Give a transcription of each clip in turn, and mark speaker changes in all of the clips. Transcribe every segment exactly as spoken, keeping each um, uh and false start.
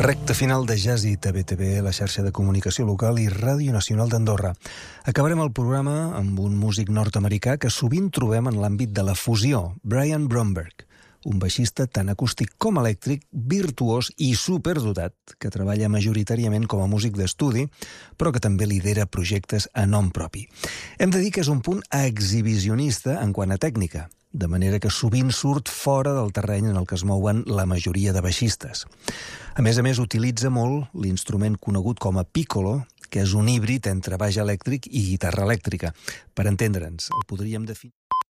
Speaker 1: Recte final de Jazz i T V T V, la xarxa de comunicació local i Ràdio Nacional d'Andorra. Acabarem el programa amb un músic nord-americà que sovint trobem en l'àmbit de la fusió, Brian Bromberg, un baixista tant acústic com elèctric, virtuós i superdotat, que treballa majoritàriament com a músic d'estudi, però que també lidera projectes a nom propi. Hem de dir que és un punt exhibicionista en quant a tècnica, de manera que sovint surt fora del terreny en el que es mouen la majoria de baixistes. A més a més, utilitza molt l'instrument conegut com a piccolo, que és un híbrid entre baix elèctric i guitarra elèctrica. Per entendre'ns, el podríem definir...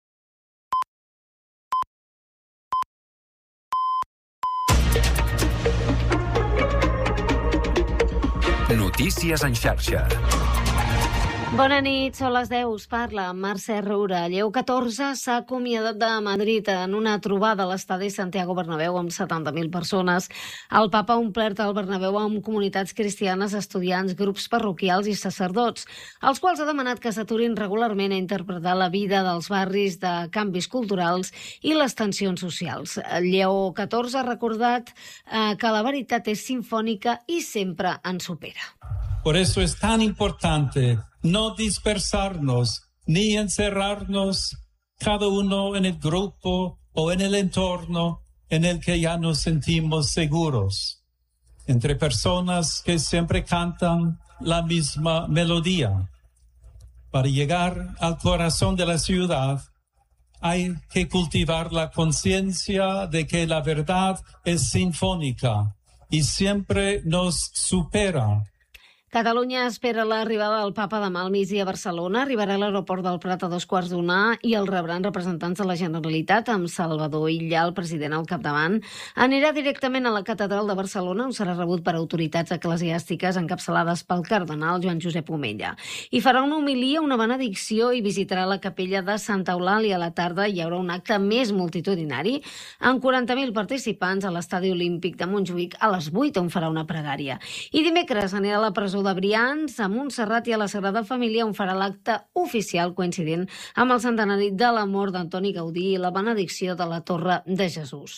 Speaker 2: Notícies en xarxa.
Speaker 3: Bona nit, són les deu, us parla Mercè Roura. Lleó catorze s'ha acomiadat de Madrid en una trobada a l'estadi Santiago Bernabéu amb setanta mil persones. El papa ha omplert el Bernabéu amb comunitats cristianes, estudiants, grups parroquials i sacerdots, als quals ha demanat que s'aturin regularment a interpretar la vida dels barris, de canvis culturals i les tensions socials. Lleó catorze ha recordat eh, que la veritat és simfònica i sempre ens supera.
Speaker 4: Por eso es tan importante no dispersarnos ni encerrarnos cada uno en el grupo o en el entorno en el que ya nos sentimos seguros, entre personas que siempre cantan la misma melodía. Para llegar al corazón de la ciudad hay que cultivar la conciencia de que la verdad es sinfónica y siempre nos supera.
Speaker 3: Catalunya espera l'arribada del papa demà al migdia a Barcelona. Arribarà a l'aeroport del Prat a dos quarts d'una i el rebran representants de la Generalitat amb Salvador Illa, el president al capdavant. Anirà directament a la catedral de Barcelona, on serà rebut per autoritats eclesiàstiques encapçalades pel cardenal Joan Josep Omella. I farà una homilia, una benedicció i visitarà la capella de Santa Eulàlia. A la tarda hi haurà un acte més multitudinari amb quaranta mil participants a l'estadi olímpic de Montjuïc a les vuit, on farà una pregària. I dimecres anirà a la presó de Brians, a Montserrat i a la Sagrada Família, on farà l'acte oficial coincidint amb el centenari de la mort d'Antoni Gaudí i la benedicció de la Torre de Jesús.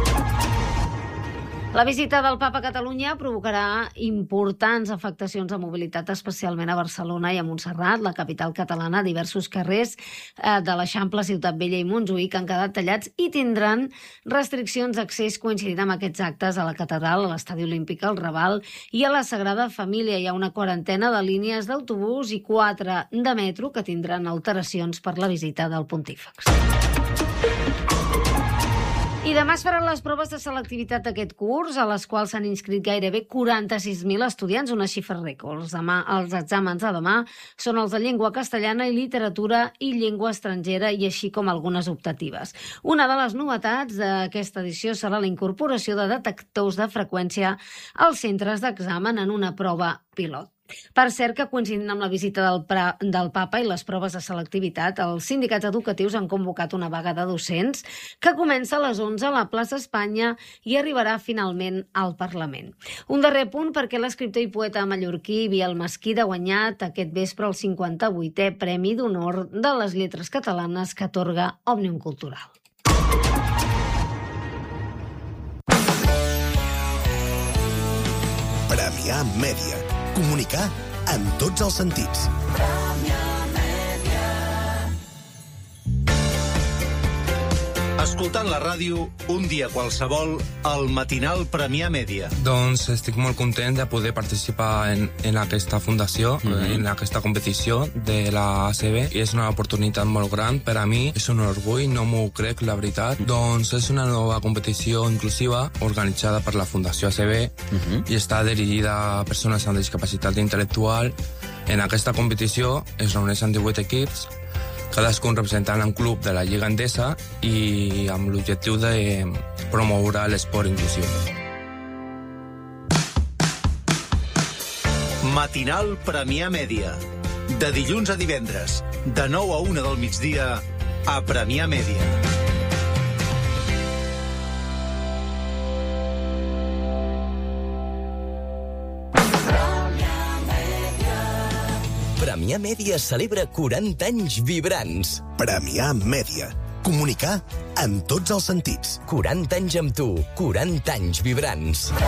Speaker 3: La visita del papa a Catalunya provocarà importants afectacions de mobilitat, especialment a Barcelona i a Montserrat, la capital catalana. Diversos carrers eh, de l'Eixample, Ciutat Vella i Montjuïc han quedat tallats i tindran restriccions d'accés coincidint amb aquests actes a la catedral, a l'estadi olímpic, al Raval i a la Sagrada Família. Hi ha una quarantena de línies d'autobús i quatre de metro que tindran alteracions per la visita del pontífex. I demà es faran les proves de selectivitat d'aquest curs, a les quals s'han inscrit gairebé quaranta-sis mil estudiants, una xifra rècord. Demà, els exàmens de demà són els de llengua castellana i literatura i llengua estrangera, i així com algunes optatives. Una de les novetats d'aquesta edició serà la incorporació de detectors de freqüència als centres d'examen en una prova pilot. Per cert, que coincidint amb la visita del, pra, del papa i les proves de selectivitat, els sindicats educatius han convocat una vaga de docents que comença a les onze a la plaça Espanya i arribarà finalment al Parlament. Un darrer punt perquè l'escriptor i poeta mallorquí Biel Mesquida ha guanyat aquest vespre el cinquanta-vuitè Premi d'Honor de les Lletres Catalanes que atorga Òmnium Cultural.
Speaker 5: Premià Mèdia. Comunicar en tots els sentits.
Speaker 6: Escoltant la ràdio, un dia qualsevol, el matinal Premià Mèdia.
Speaker 7: Doncs estic molt content de poder participar en, en aquesta fundació, mm-hmm. en aquesta competició de la A C B, i és una oportunitat molt gran per a mi, és un orgull, no m'ho crec, la veritat. Doncs és una nova competició inclusiva organitzada per la Fundació A C B mm-hmm. i està dirigida a persones amb discapacitat intel·lectual. En aquesta competició es reuneixen divuit equips, cadascun representant un club de la Lliga Endesa i amb l'objectiu de promoure l'esport inclusiu.
Speaker 6: Matinal Premià Mèdia. De dilluns a divendres, de nou a una del migdia, a Premià Mèdia.
Speaker 5: Premià Mèdia celebra quaranta anys vibrants. Premià Mèdia. Comunicar en tots els sentits. quaranta anys amb tu, quaranta anys vibrants.